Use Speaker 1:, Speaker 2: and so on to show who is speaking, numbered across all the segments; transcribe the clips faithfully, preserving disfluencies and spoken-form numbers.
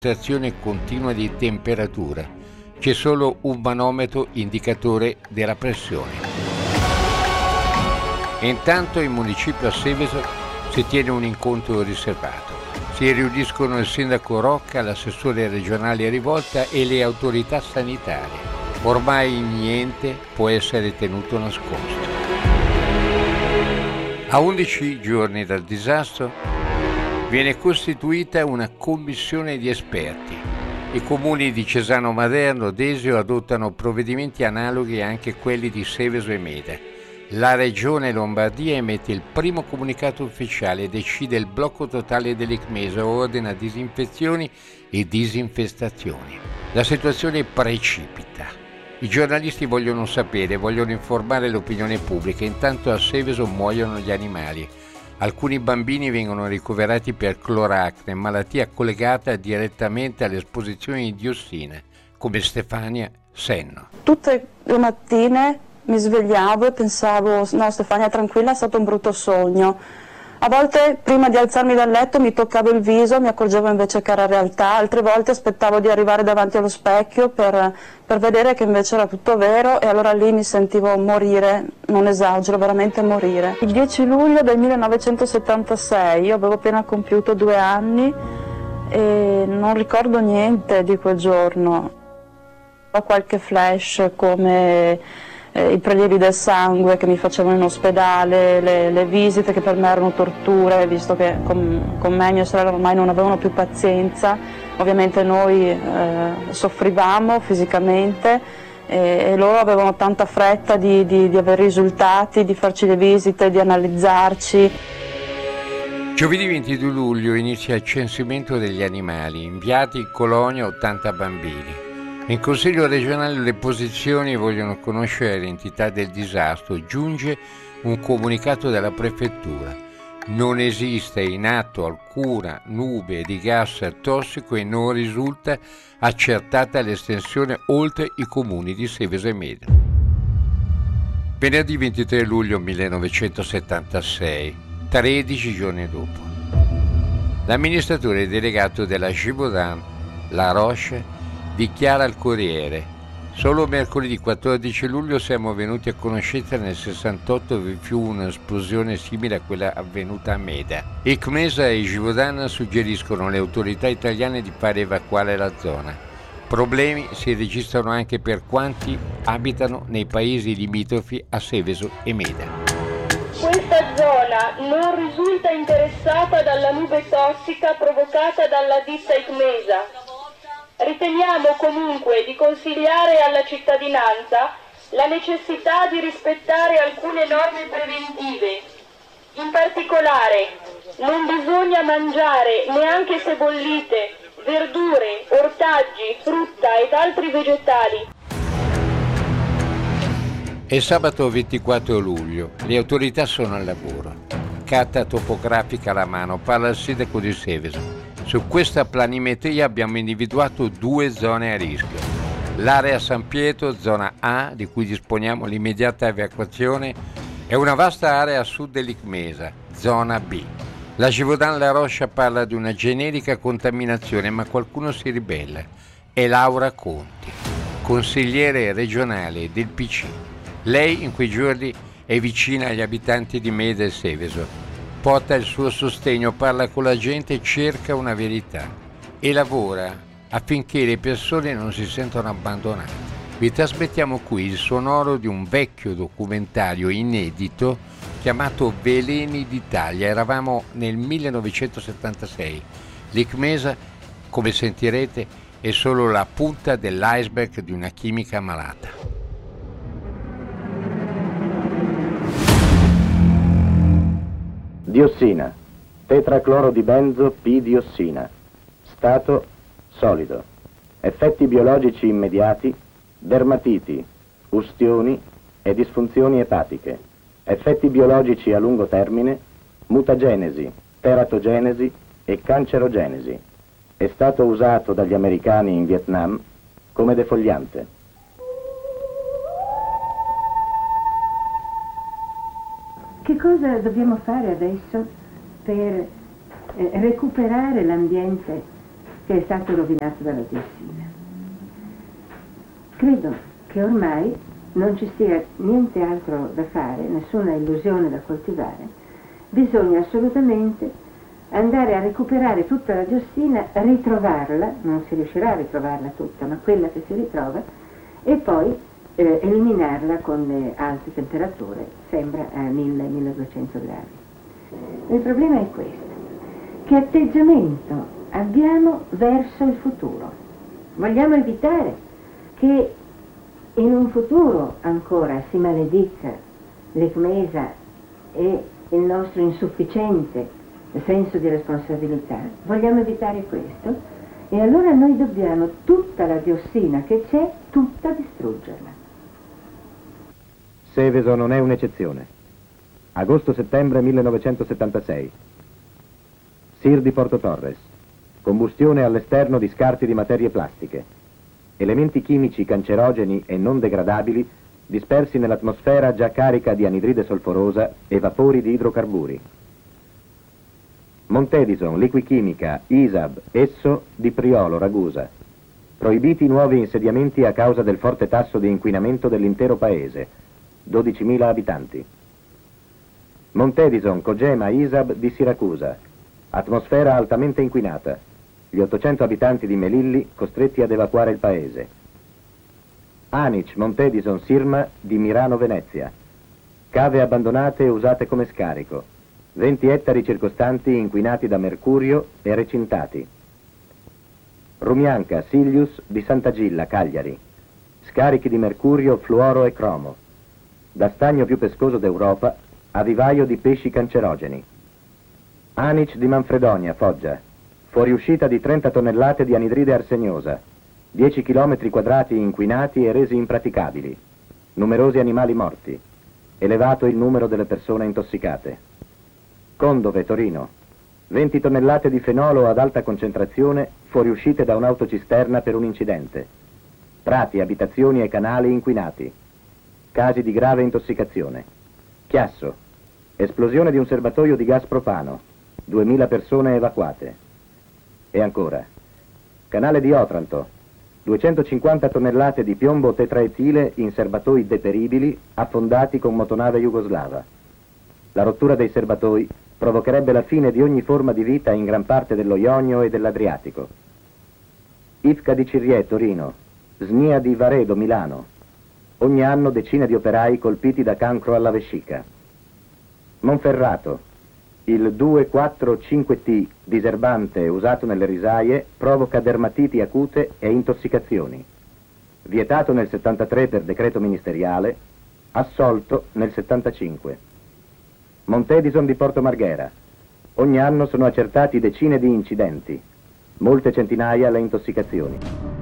Speaker 1: registrazione continua di temperatura. C'è solo un manometro indicatore della pressione. Intanto in municipio a Seveso si tiene un incontro riservato. Si riuniscono il sindaco Rocca, l'assessore regionale Rivolta e le autorità sanitarie. Ormai niente può essere tenuto nascosto. A undici giorni dal disastro viene costituita una commissione di esperti. I comuni di Cesano Maderno, Desio adottano provvedimenti analoghi anche a quelli di Seveso e Meda. La regione Lombardia emette il primo comunicato ufficiale e decide il blocco totale dell'ICMESA, ordina disinfezioni e disinfestazioni. La situazione precipita. I giornalisti vogliono sapere, vogliono informare l'opinione pubblica, intanto a Seveso muoiono gli animali. Alcuni bambini vengono ricoverati per cloracne, malattia collegata direttamente all'esposizione di diossina, come Stefania Senno.
Speaker 2: Tutte le mattine mi svegliavo e pensavo, no Stefania tranquilla, è stato un brutto sogno. A volte prima di alzarmi dal letto mi toccavo il viso, mi accorgevo invece che era realtà, altre volte aspettavo di arrivare davanti allo specchio per, per vedere che invece era tutto vero e allora lì mi sentivo morire, non esagero, veramente morire. Il dieci luglio del millenovecentosettantasei, io avevo appena compiuto due anni e non ricordo niente di quel giorno. Ho qualche flash come Eh, i prelievi del sangue che mi facevano in ospedale, le, le visite che per me erano torture, visto che con, con me e mia sorella ormai non avevano più pazienza. Ovviamente noi eh, soffrivamo fisicamente e, e loro avevano tanta fretta di, di, di avere risultati, di farci le visite, di analizzarci.
Speaker 1: Giovedì ventidue luglio inizia il censimento degli animali, inviati in colonia ottanta bambini. In Consiglio regionale le posizioni vogliono conoscere l'entità del disastro. Giunge un comunicato della prefettura. Non esiste in atto alcuna nube di gas tossico e non risulta accertata l'estensione oltre i comuni di Seveso e Meda. Venerdì ventitré luglio millenovecentosettantasei, tredici giorni dopo. L'amministratore delegato della Givaudan, La Roche, dichiara al Corriere: solo mercoledì quattordici luglio siamo venuti a conoscenza nel sessantotto vi fu un'esplosione simile a quella avvenuta a Meda. ICMESA e Givaudan suggeriscono alle autorità italiane di fare evacuare la zona. Problemi si registrano anche per quanti abitano nei paesi limitrofi a Seveso e Meda.
Speaker 3: Questa zona non risulta interessata dalla nube tossica provocata dalla ditta ICMESA. Riteniamo comunque di consigliare alla cittadinanza la necessità di rispettare alcune norme preventive. In particolare, non bisogna mangiare, neanche se bollite, verdure, ortaggi, frutta ed altri vegetali.
Speaker 1: È sabato ventiquattro luglio, le autorità sono al lavoro. Carta topografica alla mano, parla il sindaco di Seveso. Su questa planimetria abbiamo individuato due zone a rischio. L'area San Pietro, zona A, di cui disponiamo l'immediata evacuazione, e una vasta area a sud dell'ICMESA, zona B. La Givaudan La Roche parla di una generica contaminazione, ma qualcuno si ribella. È Laura Conti, consigliere regionale del P C. Lei in quei giorni è vicina agli abitanti di Meda e Seveso. Porta il suo sostegno, parla con la gente, cerca una verità e lavora affinché le persone non si sentano abbandonate. Vi trasmettiamo qui il sonoro di un vecchio documentario inedito chiamato Veleni d'Italia. Eravamo nel millenovecentosettantasei. L'ICMESA, come sentirete, è solo la punta dell'iceberg di una chimica malata.
Speaker 4: Diossina, tetracloro di benzo P-diossina, stato solido, effetti biologici immediati, dermatiti, ustioni e disfunzioni epatiche, effetti biologici a lungo termine, mutagenesi, teratogenesi e cancerogenesi. È stato usato dagli americani in Vietnam come defoliante.
Speaker 5: Che cosa dobbiamo fare adesso per eh, recuperare l'ambiente che è stato rovinato dalla diossina. Credo che ormai non ci sia niente altro da fare, nessuna illusione da coltivare. Bisogna assolutamente andare a recuperare tutta la diossina, ritrovarla, non si riuscirà a ritrovarla tutta, ma quella che si ritrova, e poi eh, eliminarla con le alte temperature, sembra a mille milleduecento gradi. Il problema è questo: che atteggiamento abbiamo verso il futuro? Vogliamo evitare che in un futuro ancora si maledica l'ECMESA e il nostro insufficiente senso di responsabilità? Vogliamo evitare questo? E allora noi dobbiamo tutta la diossina che c'è, tutta distruggerla.
Speaker 4: Seveso non è un'eccezione. Agosto-settembre millenovecentosettantasei. S I R di Porto Torres. Combustione all'esterno di scarti di materie plastiche. Elementi chimici cancerogeni e non degradabili dispersi nell'atmosfera già carica di anidride solforosa e vapori di idrocarburi. Montedison, Liquichimica, I S A B, Esso, di Priolo, Ragusa. Proibiti nuovi insediamenti a causa del forte tasso di inquinamento dell'intero paese, dodicimila abitanti. Montedison, Cogema, I S A B, di Siracusa. Atmosfera altamente inquinata. Gli ottocento abitanti di Melilli costretti ad evacuare il paese. Anic, Montedison, Sirma, di Mirano, Venezia. Cave abbandonate e usate come scarico. venti ettari circostanti inquinati da mercurio e recintati. Rumianca, Silius, di Sant'Agilla, Cagliari. Scarichi di mercurio, fluoro e cromo. Da stagno più pescoso d'Europa a vivaio di pesci cancerogeni. Anic di Manfredonia, Foggia. Fuoriuscita di trenta tonnellate di anidride arseniosa. dieci chilometri quadrati inquinati e resi impraticabili. Numerosi animali morti. Elevato il numero delle persone intossicate. Condove, Torino. venti tonnellate di fenolo ad alta concentrazione fuoriuscite da un'autocisterna per un incidente. Prati, abitazioni e canali inquinati. Casi di grave intossicazione. Chiasso. Esplosione di un serbatoio di gas propano. duemila persone evacuate. E ancora. Canale di Otranto. duecentocinquanta tonnellate di piombo tetraetile in serbatoi deperibili affondati con motonave jugoslava. La rottura dei serbatoi provocherebbe la fine di ogni forma di vita in gran parte dello Ionio e dell'Adriatico. Ivca di Cirriè, Torino. S N I A di Varedo, Milano. Ogni anno decine di operai colpiti da cancro alla vescica. Monferrato. Il due quattro cinque T diserbante usato nelle risaie provoca dermatiti acute e intossicazioni. Vietato nel settantatré per decreto ministeriale, assolto nel settantacinque. Montedison di Porto Marghera. Ogni anno sono accertati decine di incidenti, molte centinaia le intossicazioni.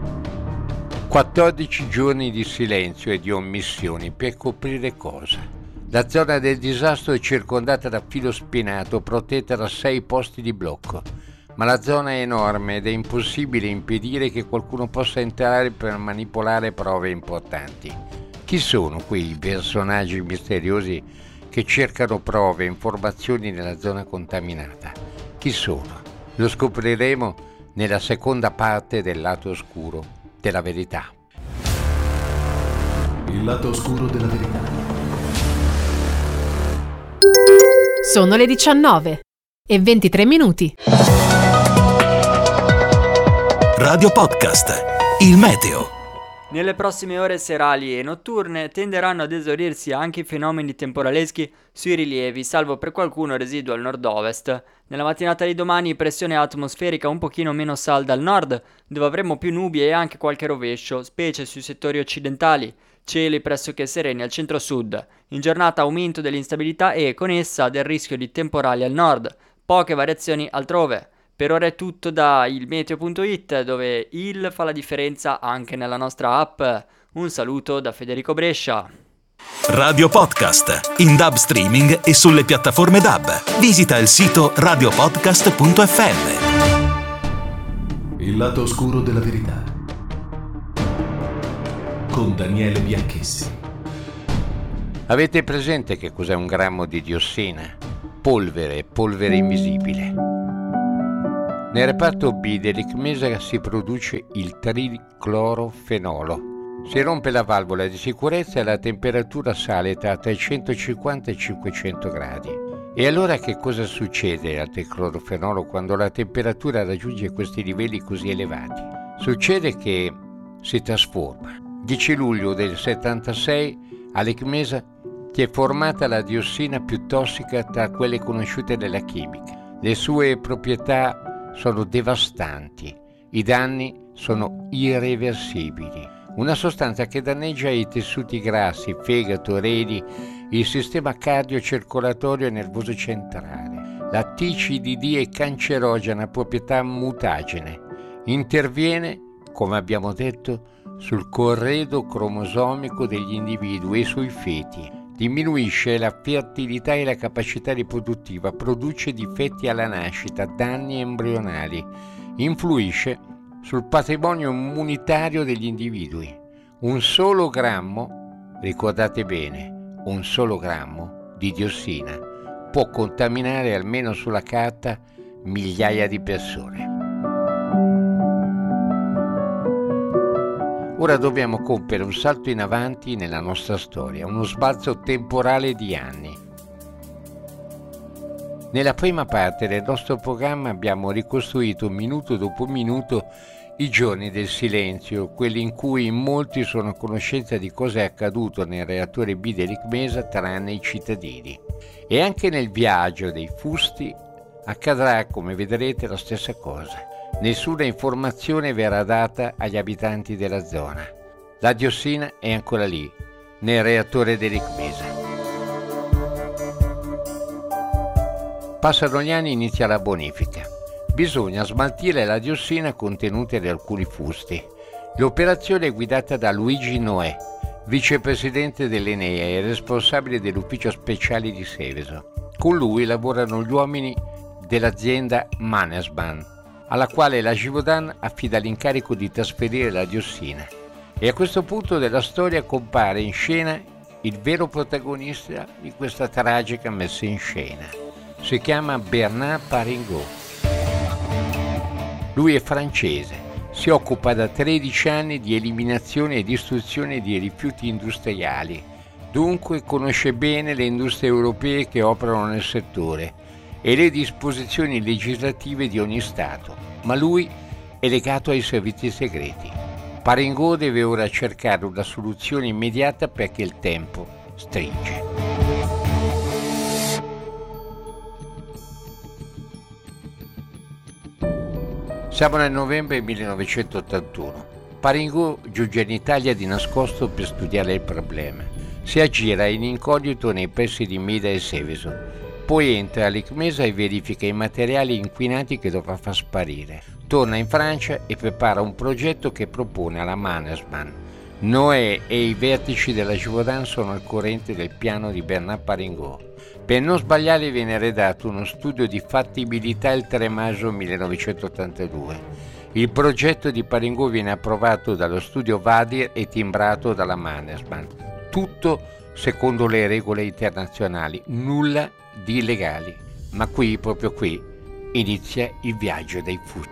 Speaker 1: quattordici giorni di silenzio e di omissioni per coprire cosa? La zona del disastro è circondata da filo spinato, protetta da sei posti di blocco, ma la zona è enorme ed è impossibile impedire che qualcuno possa entrare per manipolare prove importanti. Chi sono quei personaggi misteriosi che cercano prove e informazioni nella zona contaminata? Chi sono? Lo scopriremo nella seconda parte del lato oscuro della verità.
Speaker 6: Il lato oscuro della verità.
Speaker 7: Sono le diciannove e ventitré minuti.
Speaker 6: Radio Podcast. Il meteo.
Speaker 8: Nelle prossime ore serali e notturne tenderanno ad esaurirsi anche i fenomeni temporaleschi sui rilievi, salvo per qualcuno residuo al nord-ovest. Nella mattinata di domani pressione atmosferica un pochino meno salda al nord, dove avremo più nubi e anche qualche rovescio, specie sui settori occidentali. Cieli pressoché sereni al centro-sud. In giornata aumento dell'instabilità e, con essa, del rischio di temporali al nord. Poche variazioni altrove. Per ora è tutto da ilmeteo punto it, dove il fa la differenza anche nella nostra app. Un saluto da Federico Brescia.
Speaker 6: Radio Podcast, in D A B streaming e sulle piattaforme D A B. Visita il sito radio podcast punto effe emme. Il lato oscuro della verità. Con Daniele Bianchessi.
Speaker 1: Avete presente che cos'è un grammo di diossina? Polvere, polvere invisibile. Nel reparto B dell'ICMESA si produce il triclorofenolo. Si rompe la valvola di sicurezza e la temperatura sale tra trecentocinquanta e cinquecento gradi. E allora che cosa succede al triclorofenolo quando la temperatura raggiunge questi livelli così elevati? Succede che si trasforma. dieci luglio del settantasei all'ICMESA si è formata la diossina più tossica tra quelle conosciute nella chimica. Le sue proprietà sono devastanti, i danni sono irreversibili. Una sostanza che danneggia i tessuti grassi, fegato, reni, il sistema cardiocircolatorio e nervoso centrale. La T C D D è cancerogena, ha proprietà mutagene. Interviene, come abbiamo detto, sul corredo cromosomico degli individui e sui feti. Diminuisce la fertilità e la capacità riproduttiva, produce difetti alla nascita, danni embrionali, influisce sul patrimonio immunitario degli individui. Un solo grammo, ricordate bene, un solo grammo di diossina può contaminare almeno sulla carta migliaia di persone. Ora dobbiamo compiere un salto in avanti nella nostra storia, uno sbalzo temporale di anni. Nella prima parte del nostro programma abbiamo ricostruito minuto dopo minuto i giorni del silenzio, quelli in cui molti sono a conoscenza di cosa è accaduto nel reattore B dell'ICMESA tranne i cittadini. E anche nel viaggio dei fusti accadrà, come vedrete, la stessa cosa. Nessuna informazione verrà data agli abitanti della zona. La diossina è ancora lì, nel reattore dell'ICMESA. Passano gli anni e inizia la bonifica. Bisogna smaltire la diossina contenuta in alcuni fusti. L'operazione è guidata da Luigi Noè, vicepresidente dell'Enea e responsabile dell'ufficio speciale di Seveso. Con lui lavorano gli uomini dell'azienda Mannesmann, alla quale la Givaudan affida l'incarico di trasferire la diossina. E a questo punto della storia compare in scena il vero protagonista di questa tragica messa in scena. Si chiama Bernard Paringot. Lui è francese, si occupa da tredici anni di eliminazione e distruzione di rifiuti industriali, dunque conosce bene le industrie europee che operano nel settore e le disposizioni legislative di ogni Stato, ma lui è legato ai servizi segreti. Paringot deve ora cercare una soluzione immediata perché il tempo stringe. Siamo nel novembre millenovecentottantuno. Paringot giunge in Italia di nascosto per studiare il problema. Si aggira in incognito nei pressi di Mida e Seveso. Poi entra all'ICMESA e verifica i materiali inquinati che dovrà far sparire. Torna in Francia e prepara un progetto che propone alla Mannesmann. Noè e i vertici della Givaudan sono al corrente del piano di Bernard Paringot. Per non sbagliare viene redatto uno studio di fattibilità il tre maggio millenovecentottantadue. Il progetto di Paringot viene approvato dallo studio Wadir e timbrato dalla Mannesmann. Tutto secondo le regole internazionali, nulla di illegali. Ma qui, proprio qui, inizia il viaggio dei fusti.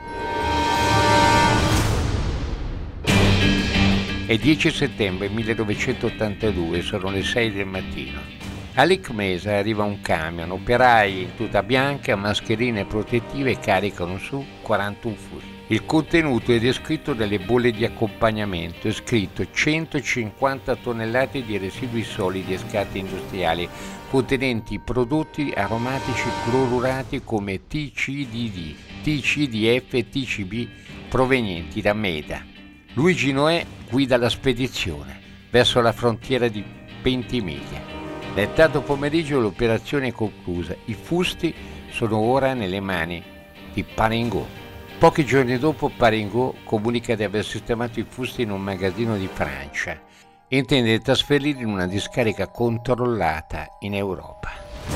Speaker 1: È dieci settembre millenovecentottantadue, sono le sei del mattino. All'ICMESA arriva un camion, operai in tuta bianca, mascherine protettive e caricano su quarantuno fusti. Il contenuto è descritto nelle bolle di accompagnamento, è scritto centocinquanta tonnellate di residui solidi e scarti industriali contenenti prodotti aromatici clorurati come T C D D, T C D F e T C B provenienti da Meda. Luigi Noè guida la spedizione verso la frontiera di Ventimiglia. Nel tardo pomeriggio l'operazione è conclusa. I fusti sono ora nelle mani di Paringot. Pochi giorni dopo Paringot comunica di aver sistemato i fusti in un magazzino di Francia e intende trasferirli in una discarica controllata in Europa.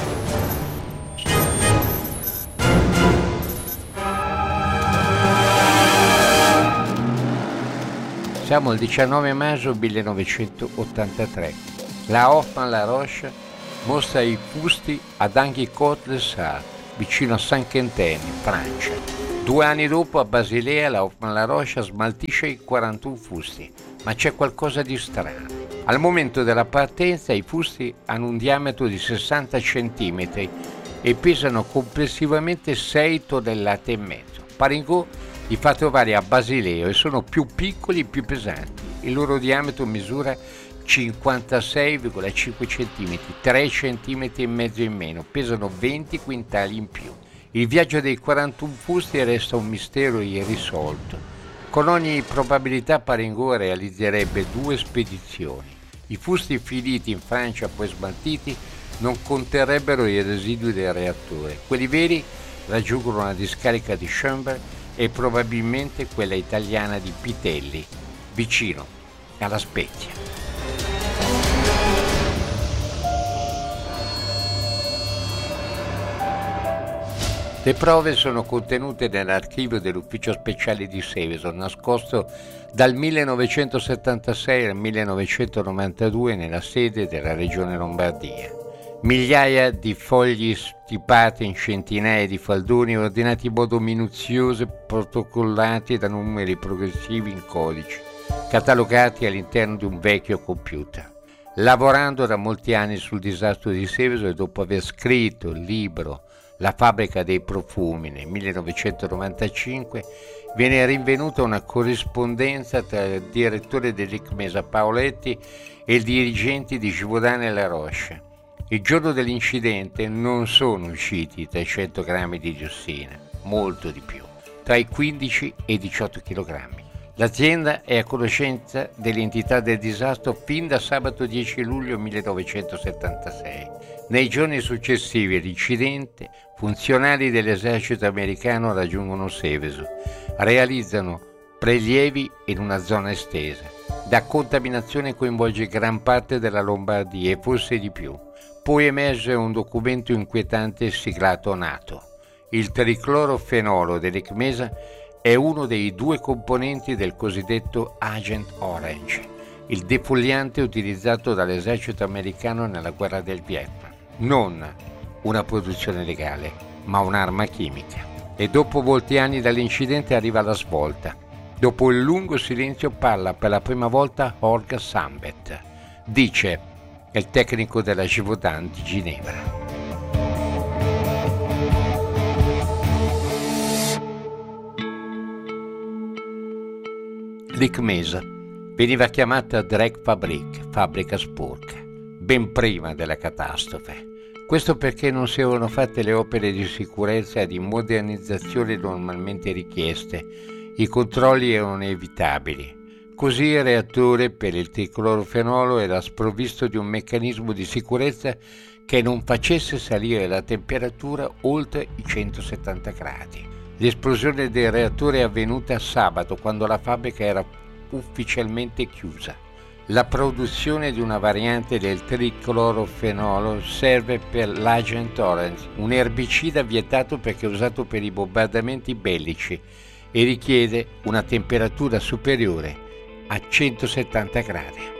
Speaker 1: Siamo al diciannove maggio millenovecentottantatré. La Hoffmann-La Roche mostra i fusti ad Anguicourt-les-Sarthes, vicino a Saint-Quentin, Francia. Due anni dopo a Basilea la Hoffmann-La Roche smaltisce i quarantuno fusti, ma c'è qualcosa di strano. Al momento della partenza i fusti hanno un diametro di sessanta centimetri e pesano complessivamente sei tonnellate e mezzo. Paringot li fa trovare a Basilea e sono più piccoli e più pesanti. Il loro diametro misura cinquantasei virgola cinque centimetri, tre centimetri e mezzo in meno, pesano venti quintali in più. Il viaggio dei quarantuno fusti resta un mistero irrisolto. Con ogni probabilità Paringot realizzerebbe due spedizioni. I fusti finiti in Francia poi smaltiti non conterrebbero i residui del reattore. Quelli veri raggiungono la discarica di Schönberg e probabilmente quella italiana di Pitelli, vicino alla Spezia. Le prove sono contenute nell'archivio dell'Ufficio Speciale di Seveso, nascosto dal millenovecentosettantasei al millenovecentonovantadue nella sede della Regione Lombardia. Migliaia di fogli stipati in centinaia di faldoni ordinati in modo minuzioso e protocollati da numeri progressivi in codici, catalogati all'interno di un vecchio computer. Lavorando da molti anni sul disastro di Seveso e dopo aver scritto il libro La fabbrica dei profumi nel millenovecentonovantacinque, viene rinvenuta una corrispondenza tra il direttore dell'Icmesa Paoletti e i dirigenti di Givaudan e La Roche. Il giorno dell'incidente non sono usciti trecento grammi di diossina, molto di più, tra i quindici e i diciotto chilogrammi. L'azienda è a conoscenza dell'entità del disastro fin da sabato dieci luglio millenovecentosettantasei. Nei giorni successivi all'incidente, funzionari dell'esercito americano raggiungono Seveso, realizzano prelievi in una zona estesa. La contaminazione coinvolge gran parte della Lombardia e forse di più. Poi emerge un documento inquietante siglato NATO. Il triclorofenolo dell'Icmesa è uno dei due componenti del cosiddetto Agent Orange, il defoliante utilizzato dall'esercito americano nella guerra del Vietnam. Non una produzione legale, ma un'arma chimica. E dopo molti anni dall'incidente arriva la svolta. Dopo il lungo silenzio parla per la prima volta Olga Sambet. Dice: è il tecnico della Givaudan di Ginevra. L'Icmesa veniva chiamata Dreckfabrik, fabbrica sporca, ben prima della catastrofe. Questo perché non si erano fatte le opere di sicurezza e di modernizzazione normalmente richieste. I controlli erano inevitabili. Così il reattore per il triclorofenolo era sprovvisto di un meccanismo di sicurezza che non facesse salire la temperatura oltre i centosettanta gradi. L'esplosione del reattore è avvenuta sabato, quando la fabbrica era ufficialmente chiusa. La produzione di una variante del triclorofenolo serve per l'Agent Orange, un erbicida vietato perché usato per i bombardamenti bellici e richiede una temperatura superiore a centosettanta gradi.